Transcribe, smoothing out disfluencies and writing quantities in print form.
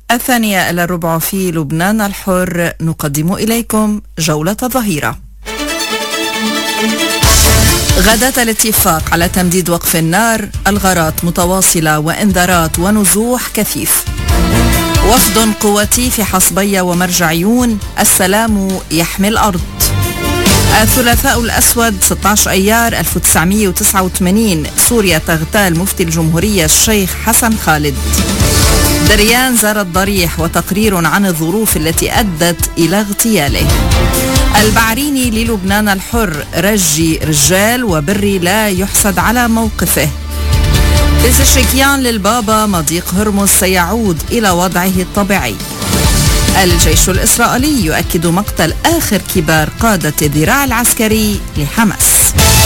الثانية إلى الربع في لبنان الحر نقدم إليكم جولة الظهيرة. غداة الاتفاق على تمديد وقف النار، الغارات متواصلة وإنذارات ونزوح كثيف. وفد قواتي في حصبية ومرجعيون، السلام يحمي الأرض. الثلاثاء الأسود 16 أيار 1989، سوريا تغتال مفتي الجمهورية الشيخ حسن خالد. دريان زار الضريح وتقرير عن الظروف التي أدت إلى اغتياله. البعريني للبنان الحر، رجي رجال وبري لا يحسد على موقفه. بزشكيان للبابا، مضيق هرمز سيعود إلى وضعه الطبيعي. الجيش الإسرائيلي يؤكد مقتل آخر كبار قادة الذراع العسكري لحماس.